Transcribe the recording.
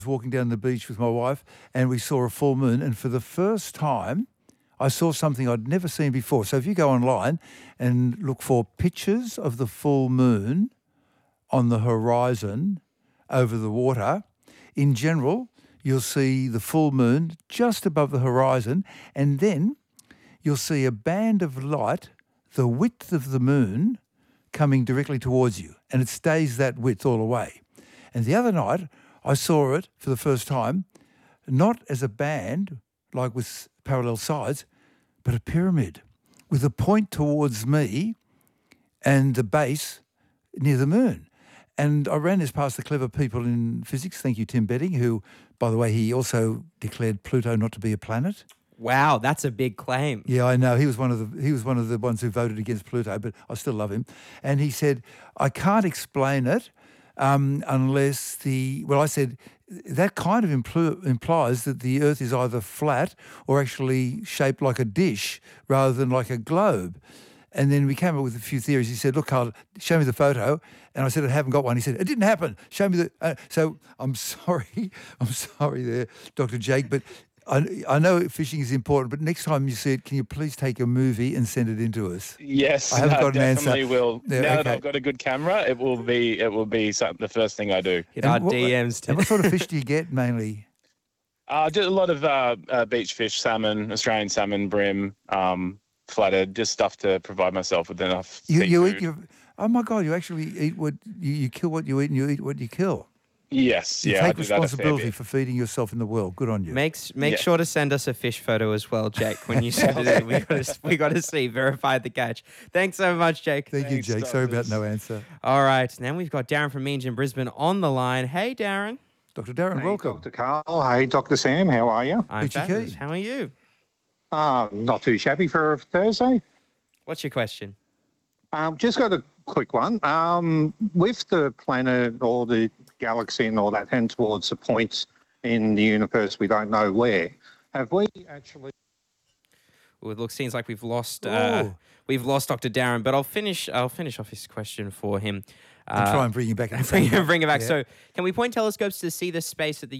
was walking down the beach with my wife and we saw a full moon, and for the first time I saw something I'd never seen before. So if you go online and look for pictures of the full moon on the horizon over the water, in general, you'll see the full moon just above the horizon, and then you'll see a band of light, the width of the moon, coming directly towards you, and it stays that width all the way. And the other night, I saw it for the first time, not as a band, like with parallel sides, but a pyramid with a point towards me and the base near the moon. And I ran this past the clever people in physics. Thank you, Tim Betting, who, by the way, he also declared Pluto not to be a planet. Wow, that's a big claim. Yeah, I know. He was one of the ones who voted against Pluto, but I still love him. And he said, I can't explain it unless I said, that kind of implies that the Earth is either flat or actually shaped like a dish rather than like a globe. And then we came up with a few theories. He said, look, Carl, show me the photo. And I said, I haven't got one. He said, it didn't happen. Show me the... So I'm sorry. I'm sorry there, Dr. Jake, but I know fishing is important, but next time you see it, can you please take a movie and send it into us? Yes, I haven't got an answer. Definitely will. Yeah, now that okay. I've got a good camera, it will be the first thing I do. Hit our DMs. And what sort of fish do you get mainly? Just a lot of beach fish, salmon, Australian salmon, bream, flathead, just stuff to provide myself with enough You seafood. eat your... Oh, my God, you actually eat what... You kill what you eat and you eat what you kill. Yes, You yeah, I take do that a fair responsibility bit. for feeding yourself in the world. Good on you. Make Yeah. sure to send us a fish photo as well, Jake, when you send it in. We got to see, verify the catch. Thanks so much, Jake. Thank you, Thanks, Jake. Sorry about doctors. no answer. All right, now we've got Darren from Meanjin, Brisbane on the line. Hey, Darren. Dr. Darren, Hey, welcome. Dr. Carl. Hey, Dr. Sam. How are you? I'm Peachy fabulous. Keen. How are you? Not too shabby for a Thursday. What's your question? Just got a quick one. With the planet or the galaxy and all that heading towards the points in the universe we don't know where, have we actually... Well, it looks seems like we've lost Oh. Dr. Darren, but I'll finish off his question for him. And try and bring you back. Bring it back. Yeah. So, can we point telescopes to see the space at the